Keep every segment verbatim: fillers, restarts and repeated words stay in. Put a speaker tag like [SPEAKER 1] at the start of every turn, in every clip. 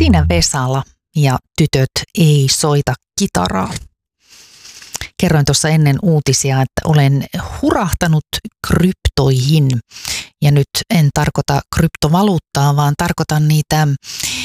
[SPEAKER 1] Siinä Vesala ja tytöt ei soita kitaraa. Kerroin tuossa ennen uutisia, että olen hurahtanut kryptoihin. Ja nyt en tarkoita kryptovaluuttaa, vaan tarkoitan niitä ö,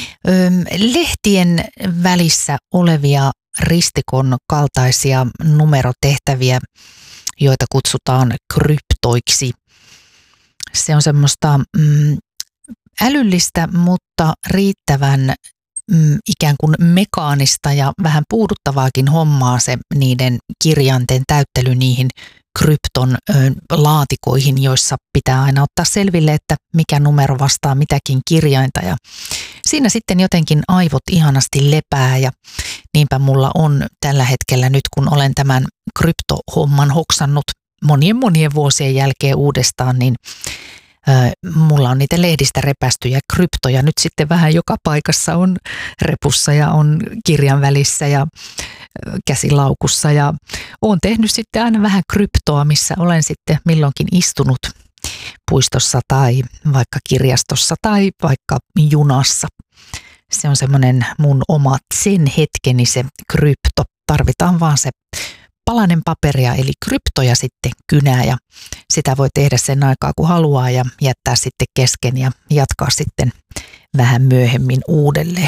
[SPEAKER 1] lehtien välissä olevia ristikon kaltaisia numerotehtäviä, joita kutsutaan kryptoiksi. Se on semmoista mm, älyllistä, mutta riittävän mm, ikään kuin mekaanista ja vähän puuduttavaakin hommaa se niiden kirjainten täyttely niihin krypton ö, laatikoihin, joissa pitää aina ottaa selville, että mikä numero vastaa mitäkin kirjainta. Ja siinä sitten jotenkin aivot ihanasti lepää ja niinpä mulla on tällä hetkellä nyt, kun olen tämän kryptohomman hoksannut monien monien vuosien jälkeen uudestaan, niin ö, mulla on niitä lehdistä repästyjä kryptoja nyt sitten vähän joka paikassa, on repussa ja on kirjan välissä ja käsilaukussa ja olen tehnyt sitten aina vähän kryptoa, missä olen sitten milloinkin istunut puistossa tai vaikka kirjastossa tai vaikka junassa. Se on semmoinen mun oma sen hetkeni se krypto. Tarvitaan vaan se palanen paperia eli kryptoja sitten kynää ja sitä voi tehdä sen aikaa kun haluaa ja jättää sitten kesken ja jatkaa sitten vähän myöhemmin uudelleen.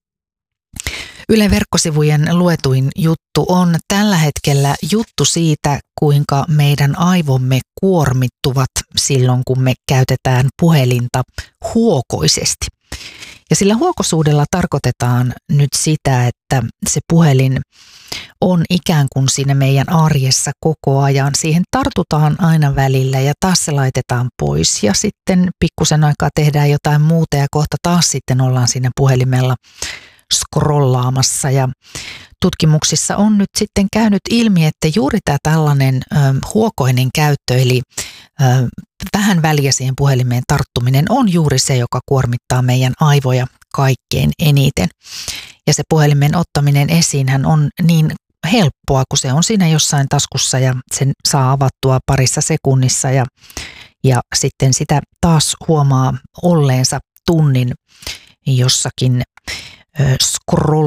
[SPEAKER 1] Yle verkkosivujen luetuin juttu on tällä hetkellä juttu siitä, kuinka meidän aivomme kuormittuvat silloin, kun me käytetään puhelinta huokoisesti. Ja sillä huokosuudella tarkoitetaan nyt sitä, että se puhelin on ikään kuin siinä meidän arjessa koko ajan. Siihen tartutaan aina välillä ja taas se laitetaan pois ja sitten pikkusen aikaa tehdään jotain muuta ja kohta taas sitten ollaan siinä puhelimella scrollaamassa ja tutkimuksissa on nyt sitten käynyt ilmi, että juuri tämä tällainen ö, huokoinen käyttö eli ö, vähän väliä siihen puhelimeen tarttuminen on juuri se, joka kuormittaa meidän aivoja kaikkein eniten. Ja se puhelimen ottaminen esiinhän on niin helppoa, kun se on siinä jossain taskussa ja sen saa avattua parissa sekunnissa ja, ja sitten sitä taas huomaa olleensa tunnin jossakin scroll